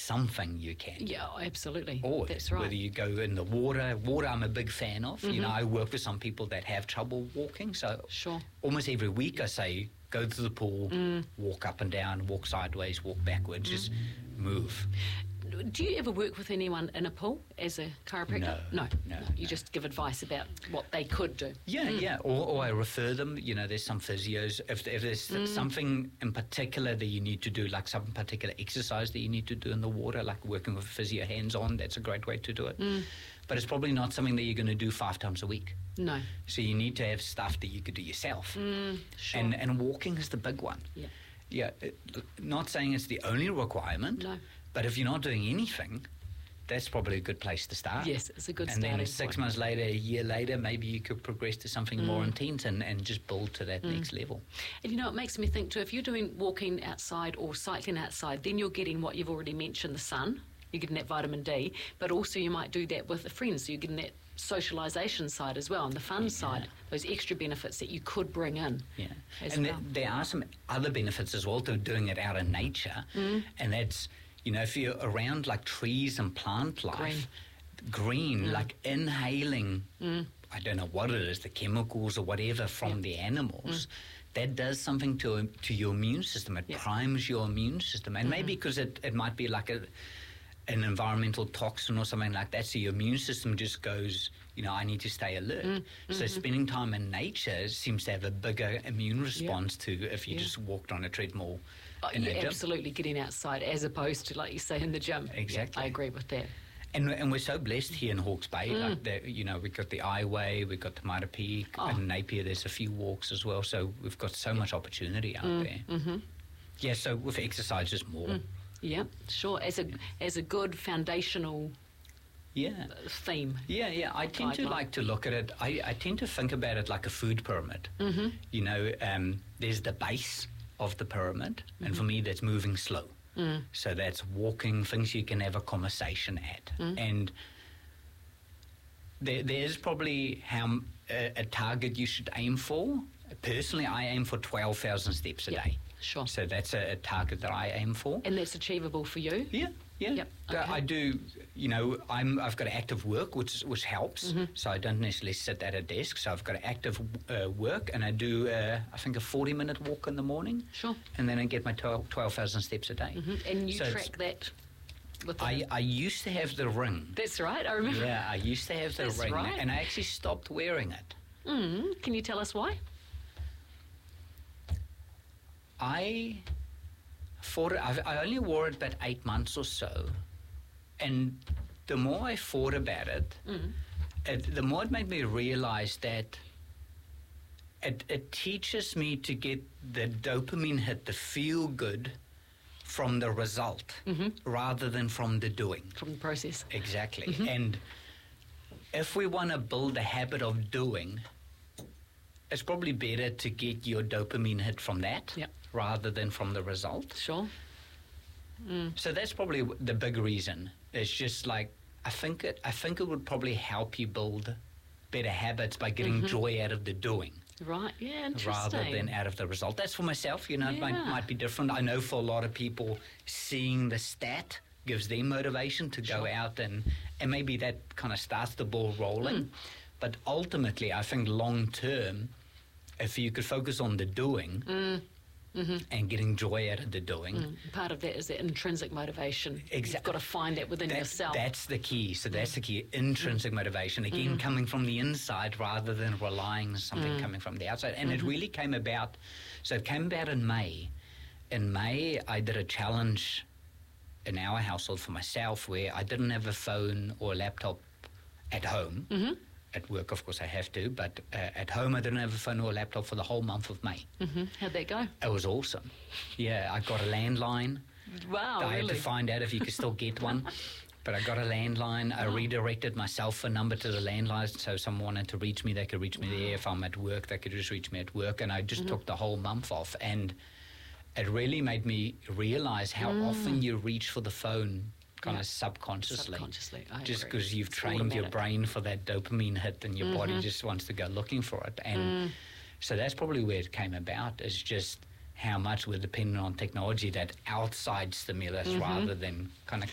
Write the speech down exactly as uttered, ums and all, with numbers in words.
something you can do. Yeah, absolutely. Always. That's right. Whether you go in the water, water I'm a big fan of. Mm-hmm. You know, I work with some people that have trouble walking, so Sure. almost every week I say, go to the pool, Mm. walk up and down, walk sideways, walk backwards, Mm. just move. Do you ever work with anyone in a pool as a chiropractor? No, No. no, You no. just give advice about what they could do. Yeah, yeah. Or, or I refer them. You know, there's some physios. If, if there's Mm. something in particular that you need to do, like some particular exercise that you need to do in the water, like working with a physio hands-on, that's a great way to do it. Mm. But it's probably not something that you're going to do five times a week. No. So you need to have stuff that you could do yourself. Mm, sure. And and walking is the big one. Yeah. Yeah, it, not saying it's the only requirement, No. but if you're not doing anything, that's probably a good place to start. Yes, it's a good And then starting six point. months later, a year later, maybe you could progress to something more Mm. intense and, and just build to that next level. And you know, it makes me think too, if you're doing walking outside or cycling outside, then you're getting what you've already mentioned, the sun. You're getting that vitamin D, but also you might do that with a friend, so you're getting that socialisation side as well, and the fun Yeah. side, those extra benefits that you could bring in. Yeah, As and well. th- there are some other benefits as well to doing it out in nature, Mm. and that's, you know, if you're around like trees and plant life, green, Mm. like inhaling, Mm. I don't know what it is, the chemicals or whatever from Yeah. the animals, Mm. that does something to to your immune system. It Yeah. primes your immune system, and maybe Mm-hmm. because it, it might be like a an environmental toxin or something like that, so your immune system just goes, you know, I need to stay alert. Mm, So mhm. spending time in nature seems to have a bigger immune response to if you Yeah. just walked on a treadmill Oh, in yeah, a gym. absolutely getting outside as opposed to, like you say, in the gym. Exactly. Yeah, I agree with that. And, and we're so blessed here in Hawke's Bay. Mm. Like the, you know, we've got the Iway, we've got the Maira Peak, Oh. and Napier. There's a few walks as well. So we've got so much opportunity out there. Mm-hmm. Yeah. So with exercise, just more. Mm. Yeah, sure. As a as a good foundational Yeah. theme. Yeah, yeah. I tend to Guideline. like to look at it. I, I tend to think about it like a food pyramid. Mm-hmm. You know, um, there's the base of the pyramid, and for me, that's moving slow. Mm. So that's walking, things you can have a conversation at. Mm. And there, there's probably how m- a, a target you should aim for. Personally, I aim for twelve thousand steps a Yeah, day. sure. So that's a, a target that I aim for. And that's achievable for you? Yeah, yeah. Yep, Uh, okay. I do. You know, I'm. I've got active work, which which helps. Mhm. So I don't necessarily sit at a desk. So I've got active uh, work, and I do. Uh, I think a forty minute walk in the morning, Sure. and then I get my twelve thousand steps a day. hmm And you So it's- track that with the... I I used to have the ring. That's right, I remember. Yeah, I used to have the That's ring, right. and I actually stopped wearing it. Mm. Can you tell us why? I thought I've, I only wore it about eight months or so, and the more I thought about it, Mm. it the more it made me realize that it, it teaches me to get the dopamine hit, the feel good, from the result Mhm. rather than from the doing. From the process. Exactly. Mhm. And if we want to build a habit of doing, it's probably better to get your dopamine hit from that Yep. rather than from the result. Sure. Mm. So that's probably w- the big reason. It's just like I think it. I think it would probably help you build better habits by getting Mhm. joy out of the doing Right, yeah, interesting. rather than out of the result. That's for myself. You know, it might, Yeah. might be different. I know for a lot of people, seeing the stat gives them motivation to go Sure. out and and maybe that kind of starts the ball rolling. Mm. But ultimately, I think long term, if you could focus on the doing Mm. Mm-hmm. and getting joy out of the doing. Mm. Part of that is that intrinsic motivation. Exact- You've got to find that within That- yourself. That's the key. So that's the key. Intrinsic motivation. Again, Mm. coming from the inside rather than relying on something Mm. coming from the outside. And Mhm. it really came about. So it came about in May. In May, I did a challenge in our household for myself where I didn't have a phone or a laptop at home. Mm-hmm. At work, of course, I have to. But uh, at home, I didn't have a phone or a laptop for the whole month of May. Mm-hmm. How'd that go? It was awesome. Yeah, I got a landline. Wow, I had really? to find out if you could still get one. But I got a landline. I Oh. redirected my cell phone number to the landline. So if someone wanted to reach me, they could reach me there. If I'm at work, they could just reach me at work. And I just Mhm. took the whole month off. And it really made me realize how Mm. often you reach for the phone kind Yeah. of subconsciously. Subconsciously, I Just agree. because you've It's trained your automatic. brain for that dopamine hit and your body Mhm. just wants to go looking for it. And Mm. so that's probably where it came about, is just how much we're dependent on technology, that outside stimulus Mhm. rather than kind of